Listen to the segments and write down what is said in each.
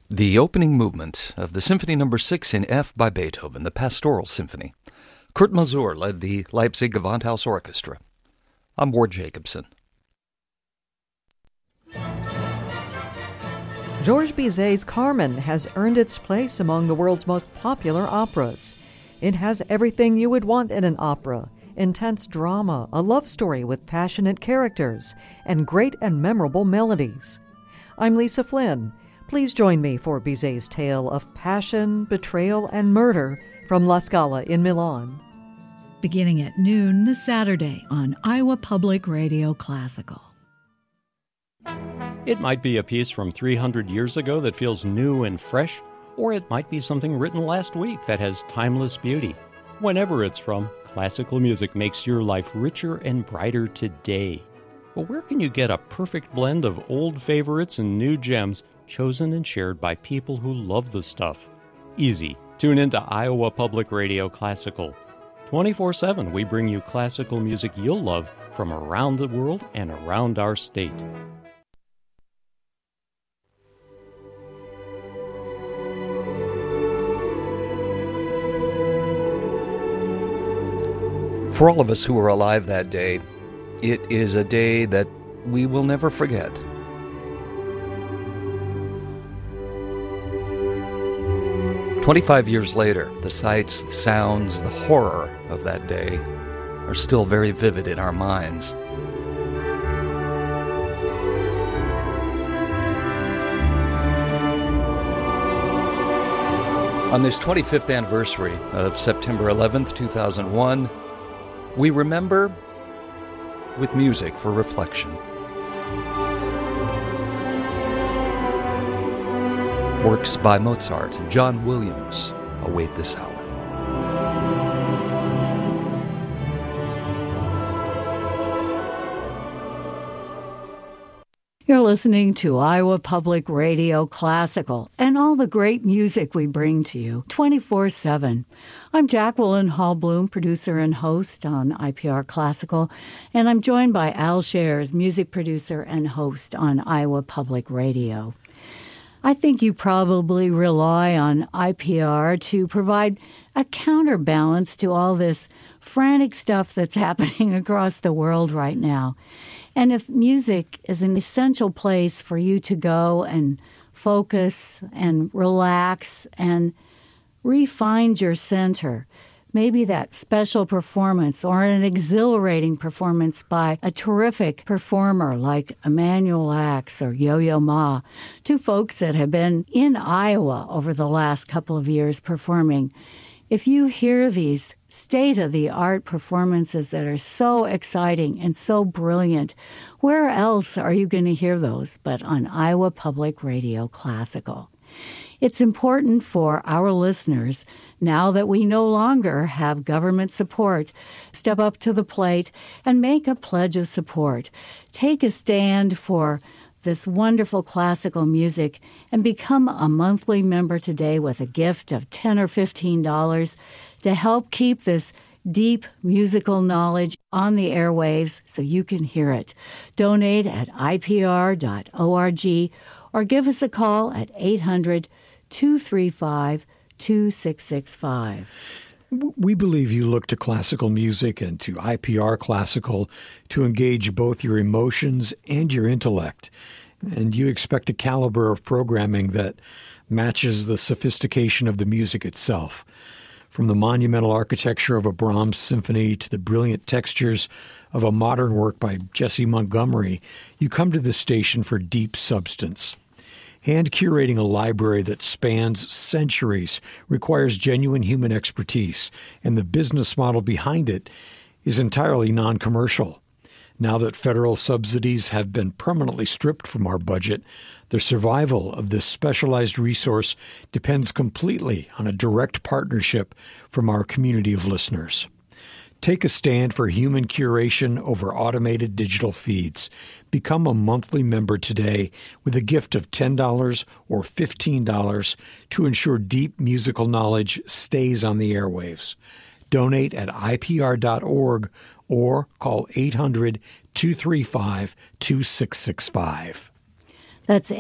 The opening movement of the Symphony No. 6 in F by Beethoven, the Pastoral Symphony. Kurt Masur led the Leipzig Gewandhaus Orchestra. I'm Ward Jacobson. Georges Bizet's Carmen has earned its place among the world's most popular operas. It has everything you would want in an opera: intense drama, a love story with passionate characters, and great and memorable melodies. I'm Lisa Flynn. Please join me for Bizet's tale of passion, betrayal, and murder from La Scala in Milan. Beginning at noon this Saturday on Iowa Public Radio Classical. It might be a piece from 300 years ago that feels new and fresh, or it might be something written last week that has timeless beauty. Whenever it's from, classical music makes your life richer and brighter today. But where can you get a perfect blend of old favorites and new gems chosen and shared by people who love the stuff? Easy. Tune into Iowa Public Radio Classical. 24/7, we bring you classical music you'll love from around the world and around our state. For all of us who were alive that day, it is a day that we will never forget. "25 years later, the sights, the sounds, the horror of that day are still very vivid in our minds. On this 25th anniversary of September 11th, 2001, we remember with music for reflection. Works by Mozart and John Williams await this hour. You're listening to Iowa Public Radio Classical and all the great music we bring to you 24/7. I'm Jacqueline Hall Bloom, producer and host on IPR Classical, and I'm joined by Al Shares, music producer and host on Iowa Public Radio. I think you probably rely on IPR to provide a counterbalance to all this frantic stuff that's happening across the world right now. And if music is an essential place for you to go and focus and relax and re-find your center, maybe that special performance or an exhilarating performance by a terrific performer like Emanuel Ax or Yo-Yo Ma, two folks that have been in Iowa over the last couple of years performing. If you hear these state-of-the-art performances that are so exciting and so brilliant, where else are you going to hear those but on Iowa Public Radio Classical? It's important for our listeners, now that we no longer have government support, step up to the plate and make a pledge of support. Take a stand for this wonderful classical music and become a monthly member today with a gift of $10 or $15 to help keep this deep musical knowledge on the airwaves so you can hear it. Donate at ipr.org or give us a call at 800-235-2665. We believe you look to classical music and to IPR Classical to engage both your emotions and your intellect. And you expect a caliber of programming that matches the sophistication of the music itself. From the monumental architecture of a Brahms symphony to the brilliant textures of a modern work by Jesse Montgomery, you come to this station for deep substance. Hand-curating a library that spans centuries requires genuine human expertise, and the business model behind it is entirely non-commercial. Now that federal subsidies have been permanently stripped from our budget, the survival of this specialized resource depends completely on a direct partnership from our community of listeners. Take a stand for human curation over automated digital feeds. Become a monthly member today with a gift of $10 or $15 to ensure deep musical knowledge stays on the airwaves. Donate at ipr.org or call 800-235-2665. That's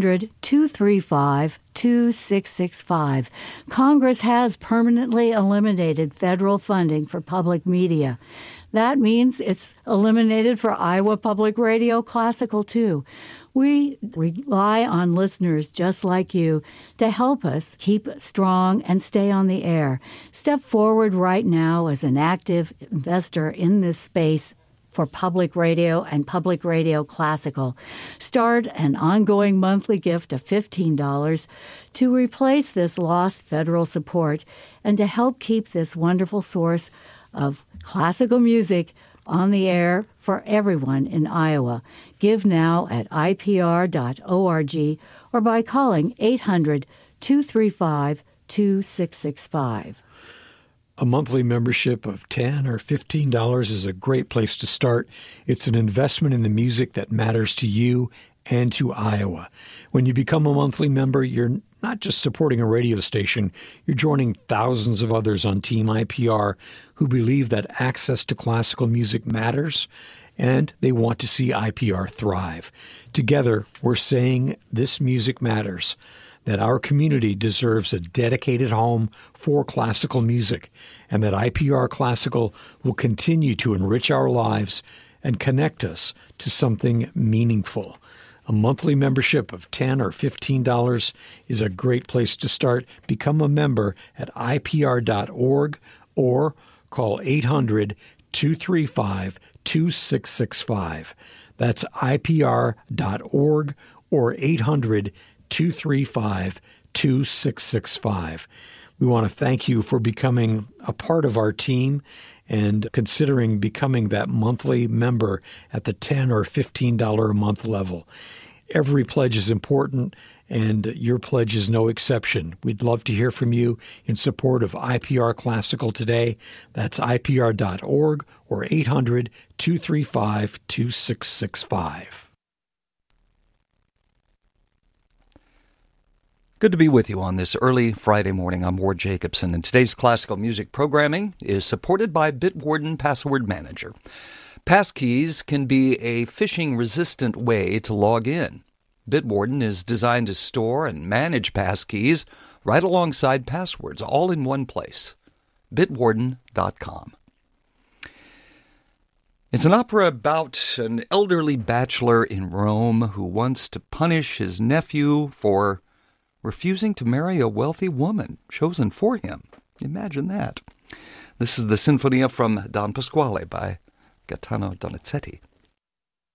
800-235-2665. Congress has permanently eliminated federal funding for public media. That means it's eliminated for Iowa Public Radio Classical, too. We rely on listeners just like you to help us keep strong and stay on the air. Step forward right now as an active investor in this space for public radio and Public Radio Classical. Start an ongoing monthly gift of $15 to replace this lost federal support and to help keep this wonderful source of classical music on the air for everyone in Iowa. Give now at IPR.org or by calling 800-235-2665. A monthly membership of $10 or $15 is a great place to start. It's an investment in the music that matters to you and to Iowa. When you become a monthly member, you're not just supporting a radio station, you're joining thousands of others on Team IPR who believe that access to classical music matters and they want to see IPR thrive. Together, we're saying this music matters, that our community deserves a dedicated home for classical music, and that IPR Classical will continue to enrich our lives and connect us to something meaningful. A monthly membership of $10 or $15 is a great place to start. Become a member at IPR.org or call 800-235-2665. That's IPR.org or 800-235-2665. We want to thank you for becoming a part of our team and considering becoming that monthly member at the $10 or $15 a month level. Every pledge is important, and your pledge is no exception. We'd love to hear from you in support of IPR Classical today. That's IPR.org or 800-235-2665. Good to be with you on this early Friday morning. I'm Ward Jacobson, and today's classical music programming is supported by Bitwarden Password Manager. Passkeys can be a phishing-resistant way to log in. Bitwarden is designed to store and manage passkeys right alongside passwords, all in one place. Bitwarden.com. It's an opera about an elderly bachelor in Rome who wants to punish his nephew for refusing to marry a wealthy woman chosen for him. Imagine that. This is the Sinfonia from Don Pasquale by Gaetano Donizetti.